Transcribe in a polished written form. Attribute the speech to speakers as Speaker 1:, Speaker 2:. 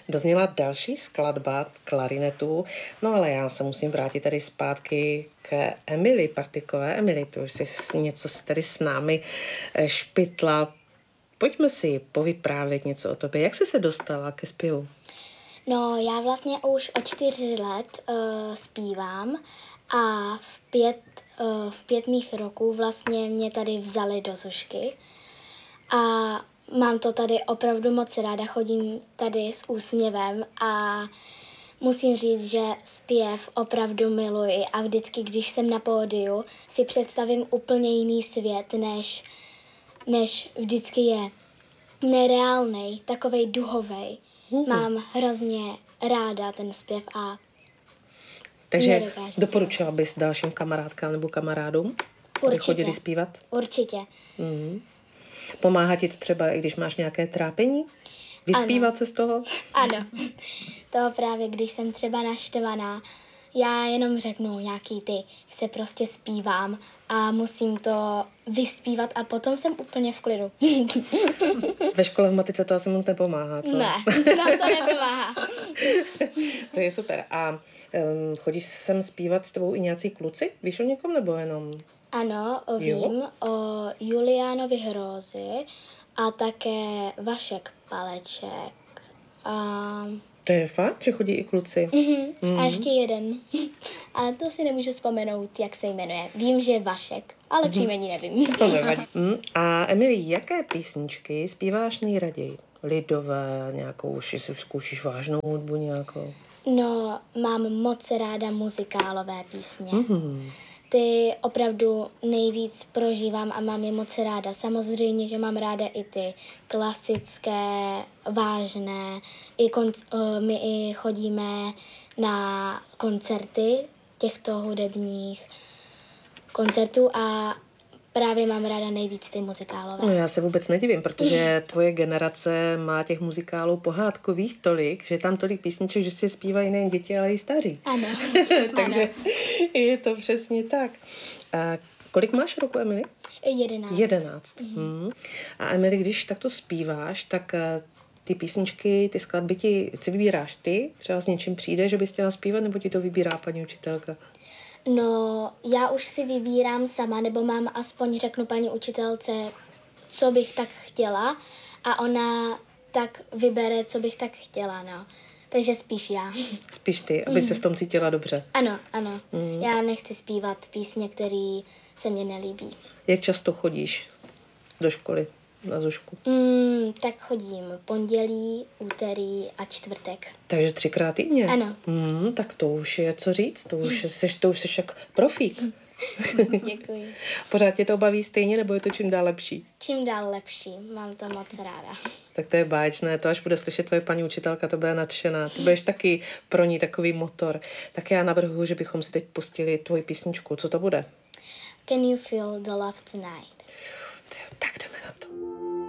Speaker 1: Dozněla další skladba klarinetu, no ale já se musím vrátit tady zpátky k Emily Partikové. Emily, tu už si něco si tady s námi špitla. Pojďme si povyprávět něco o tobě. Jak jsi se dostala ke zpěvu?
Speaker 2: No, já vlastně už od 4 let zpívám a v 5 mých roků vlastně mě tady vzali do Zušky a mám to tady opravdu moc ráda, chodím tady s úsměvem a musím říct, že zpěv opravdu miluji a vždycky, když jsem na pódiu, si představím úplně jiný svět, než vždycky je nereálnej, takovej duhovej. Mám hrozně ráda ten zpěv a
Speaker 1: takže doporučila bys dalším kamarádkám nebo kamarádům, aby chodili zpívat?
Speaker 2: Určitě.
Speaker 1: Pomáhá ti to třeba, i když máš nějaké trápení? Vyspívat se z toho?
Speaker 2: Ano. To právě, když jsem třeba naštvaná, já jenom řeknu nějaký se prostě zpívám a musím to vyspívat a potom jsem úplně v klidu.
Speaker 1: Ve škole v matice to asi moc nepomáhá, co?
Speaker 2: Ne, nám to nepomáhá.
Speaker 1: To je super. A chodíš sem zpívat s tebou i nějací kluci? Víš o někom nebo jenom?
Speaker 2: Ano, vím o Juliánovi Hrózy a také Vašek Paleček.
Speaker 1: To je fakt, že chodí i kluci?
Speaker 2: A ještě jeden. Ale to si nemůžu vzpomenout, jak se jmenuje. Vím, že je Vašek, ale příjmení nevím.
Speaker 1: To nevadí. A Emily, jaké písničky zpíváš nejraději? Lidové, nějakou, jestli zkoušíš vážnou hudbu nějakou?
Speaker 2: No, mám moc ráda muzikálové písně. Ty opravdu nejvíc prožívám a mám je moc ráda. Samozřejmě, že mám ráda i ty klasické, vážné. My i chodíme na koncerty těchto hudebních koncertů a právě mám ráda nejvíc ty muzikálové.
Speaker 1: No já se vůbec nedivím, protože tvoje generace má těch muzikálů pohádkových tolik, že tam tolik písniček, že si zpívají nejen děti, ale i staří.
Speaker 2: Ano.
Speaker 1: Takže je to přesně tak. A kolik máš roku, Emily? 11. A Emily, když takto zpíváš, tak ty písničky, ty skladby si vybíráš ty? Třeba s něčím přijde, že bys chtěla zpívat, nebo ti to vybírá paní učitelka?
Speaker 2: No, já už si vybírám sama, nebo mám aspoň řeknu paní učitelce, co bych tak chtěla a ona tak vybere, co bych tak chtěla, no. Takže spíš já.
Speaker 1: Spíš ty, aby se v tom cítila dobře.
Speaker 2: Ano. Já nechci zpívat písně, které se mně nelíbí.
Speaker 1: Jak často chodíš do školy na Zušku?
Speaker 2: Tak chodím pondělí, úterý a čtvrtek.
Speaker 1: Takže 3krát týdně?
Speaker 2: Ano.
Speaker 1: Tak to už je co říct, to už jsi jak profík.
Speaker 2: Děkuji.
Speaker 1: Pořád tě to baví stejně, nebo je to čím dál lepší?
Speaker 2: Čím dál lepší, mám to moc ráda.
Speaker 1: Tak to je báječné, to až bude slyšet tvoje paní učitelka, to bude nadšená. Ty budeš taky pro ní takový motor. Tak já navrhuji, že bychom si teď pustili tvoji písničku. Co to bude?
Speaker 2: Can you feel the love tonight?
Speaker 1: Tak jdeme.